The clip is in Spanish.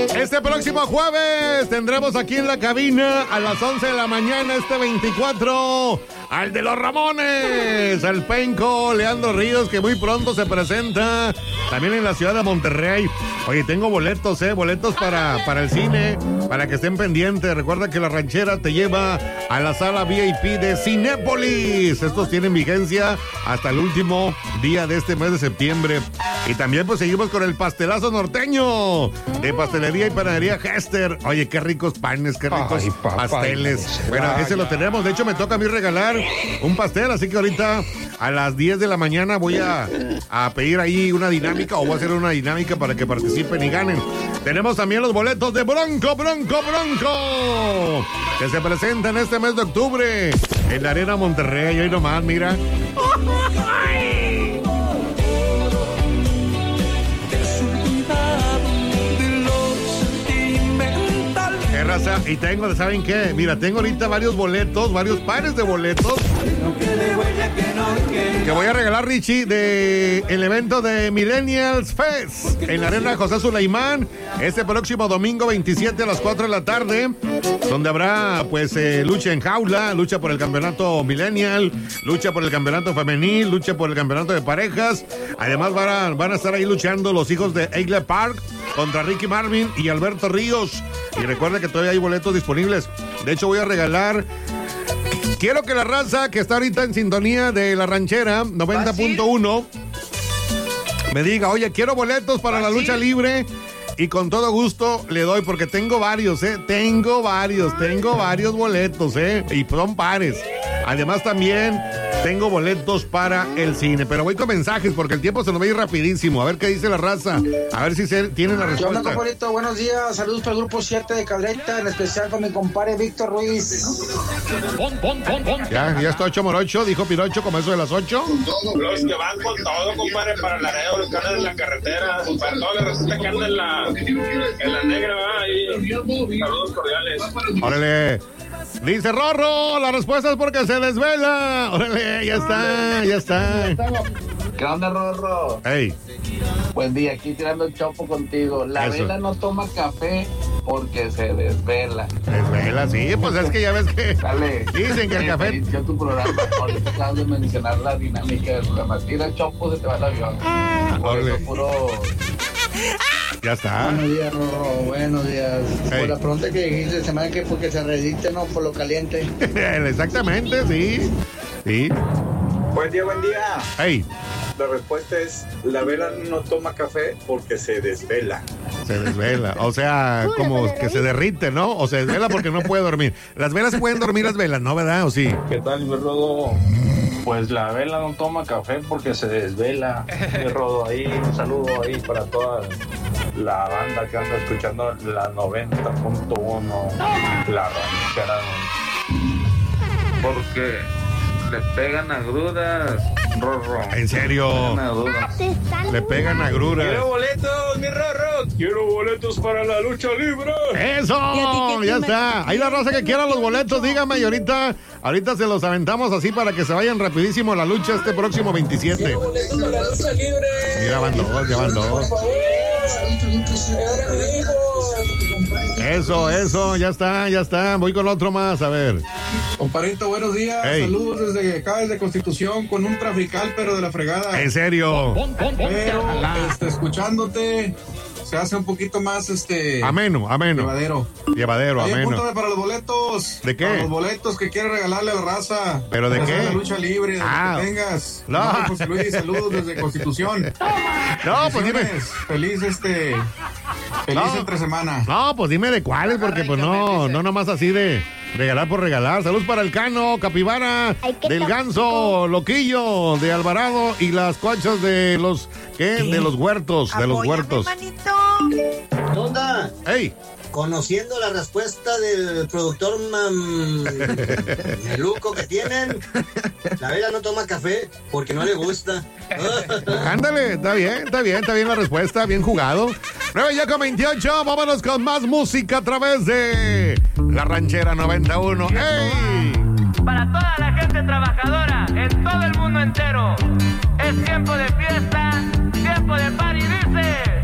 Este próximo jueves tendremos aquí en la cabina a las 11 de la mañana, este 24, al de los Ramones, al Penco, Leandro Ríos, que muy pronto se presenta también en la ciudad de Monterrey. Oye, tengo boletos, boletos para el cine, para que estén pendientes. Recuerda que La Ranchera te lleva a la sala VIP de Cinépolis. Estos tienen vigencia hasta el último día de este mes de septiembre. Y también pues seguimos con el pastelazo norteño de Pastelería y Panadería Hester. Oye, qué ricos panes, qué ricos pasteles. Bueno, ese lo tenemos. De hecho, me toca a mí regalar un pastel, así que ahorita a las 10 de la mañana voy a pedir ahí una dinámica, o voy a hacer una dinámica para que participen y ganen. Tenemos también los boletos de Bronco, que se presentan este mes de octubre en la Arena Monterrey. Hoy nomás, mira. ¿Qué raza? Y tengo, ¿saben qué? Mira, tengo ahorita varios pares de boletos que voy a regalar, Richie, de el evento de Millennials Fest en la Arena José Sulaimán este próximo domingo 27 a las 4 de la tarde, donde habrá pues lucha en jaula, lucha por el campeonato millennial, lucha por el campeonato femenil, lucha por el campeonato de parejas. Además van a estar ahí luchando los hijos de Eagle Park contra Ricky Marvin y Alberto Ríos. Y recuerda que todavía hay boletos disponibles. De hecho, voy a regalar. Quiero que la raza que está ahorita en sintonía de La Ranchera 90.1 me diga, oye, quiero boletos para la lucha libre. Y con todo gusto le doy, porque tengo varios, tengo varios boletos, y son pares. Además también tengo boletos para el cine. Pero voy con mensajes porque el tiempo se nos va a ir rapidísimo. A ver qué dice la raza. A ver si tienen la respuesta. ¿Qué onda, compadrito? Buenos días. Saludos para el grupo 7 de Cadereyta, en especial con mi compadre Víctor Ruiz. Ya está 8 morocho, dijo Pirocho, como eso de las 8. Los que van con todo, compadre, para Laredo, los que andan en la carretera, para toda la receta que anda en la negra, ¿verdad? Y saludos cordiales. Órale. Dice Rorro, la respuesta es porque se desvela. Órale, ya está. ¿Qué onda, Rorro? Hey. Buen día, aquí tirando el chopo contigo. La vela no toma café porque se desvela. Desvela, sí, pues es que ya ves que dale, dicen que el café... Yo tu programa, ahorita acabas de mencionar la dinámica del programa. Tira el chopo, se te va el avión. Por eso puro... Ya está. Buenos días, Rorro. Buenos días. Hey. Por la pregunta que dijiste, se me da que porque se resiste, no por lo caliente. Exactamente, sí. Buen día. Hey. La respuesta es, la vela no toma café porque se desvela. Se desvela, o sea, como que se derrite, ¿no? O se desvela porque no puede dormir. Las velas se pueden dormir, las velas, ¿no, verdad? ¿O sí? ¿Qué tal, mi Rodo? Pues la vela no toma café porque se desvela. Mi Rodo, ahí un saludo ahí para toda la banda que anda escuchando la 90.1, La Ranchera. Porque le pegan agruras, Rorro. ¿En serio? Le pegan agruras. ¡Quiero boletos, mi Rorro! ¡Quiero boletos para la lucha libre! ¡Eso! Ya está. Ahí la raza que quiera los boletos, dígame, y ahorita se los aventamos así para que se vayan rapidísimo a la lucha este próximo 27. ¡Quiero boletos para la lucha libre! Mira, van dos. Eso, ya está. Voy con otro más, a ver. Compadrito, buenos días. Hey. Saludos desde acá, desde Constitución, con un trafical, pero de la fregada. ¿En serio? Pero, escuchándote, se hace un poquito más, ameno. Llevadero, ahí ameno. Apúntame para los boletos. ¿De qué? Para los boletos que quiere regalarle a la raza. ¿Pero de qué? La lucha libre, de que tengas. No. José Luis, saludos desde Constitución. No, pues dime. Feliz entre semana. No, pues dime de cuáles, porque pues no nomás así de regalar por regalar. Saludos para el Cano, Capibara, del Ganso, Loquillo, de Alvarado y las conchas de los de los huertos, Manito. ¿Qué onda? Hey. Conociendo la respuesta del productor Meluco que tienen, la vela no toma café porque no le gusta. Ándale, está bien la respuesta, bien jugado. 9:28, vámonos con más música a través de La Ranchera 91. ¡Ey! Para toda la gente trabajadora en todo el mundo entero, es tiempo de fiesta, tiempo de party, dice.